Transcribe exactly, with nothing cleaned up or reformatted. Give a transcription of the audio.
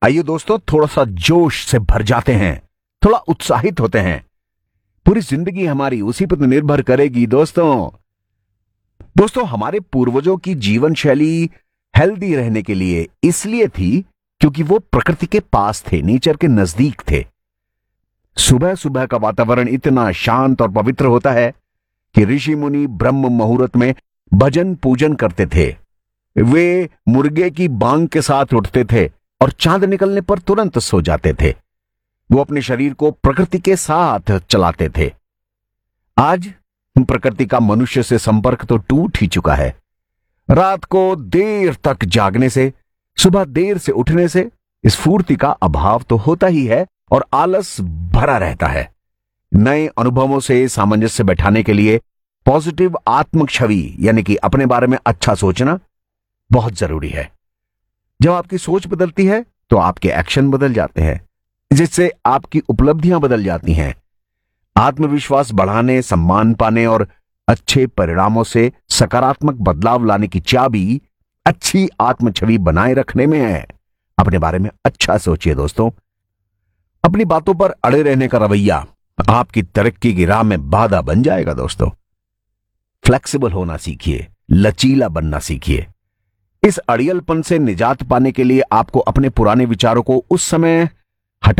आइए दोस्तों, थोड़ा सा जोश से भर जाते हैं, थोड़ा उत्साहित होते हैं। पूरी जिंदगी हमारी उसी पर निर्भर करेगी दोस्तों। दोस्तों, हमारे पूर्वजों की जीवन शैली हेल्दी रहने के लिए इसलिए थी क्योंकि वो प्रकृति के पास थे, नेचर के नजदीक थे। सुबह सुबह का वातावरण इतना शांत और पवित्र होता है कि ऋषि मुनि ब्रह्म मुहूर्त में भजन पूजन करते थे। वे मुर्गे की बांग के साथ उठते थे और चांद निकलने पर तुरंत सो जाते थे। वो अपने शरीर को प्रकृति के साथ चलाते थे। आज प्रकृति का मनुष्य से संपर्क तो टूट ही चुका है। रात को देर तक जागने से, सुबह देर से उठने से स्फूर्ति का अभाव तो होता ही है और आलस भरा रहता है। नए अनुभवों से सामंजस्य बैठाने के लिए पॉजिटिव आत्म छवि यानी कि अपने बारे में अच्छा सोचना बहुत जरूरी है। जब आपकी सोच बदलती है तो आपके एक्शन बदल जाते हैं, जिससे आपकी उपलब्धियां बदल जाती हैं। आत्मविश्वास बढ़ाने, सम्मान पाने और अच्छे परिणामों से सकारात्मक बदलाव लाने की चाबी अच्छी आत्म छवि बनाए रखने में है। अपने बारे में अच्छा सोचिए दोस्तों। अपनी बातों पर अड़े रहने का रवैया आपकी तरक्की की राह में बाधा बन जाएगा दोस्तों। फ्लेक्सिबल होना सीखिए, लचीला बनना सीखिए। इस अड़ियलपन से निजात पाने के लिए आपको अपने पुराने विचारों को उस समय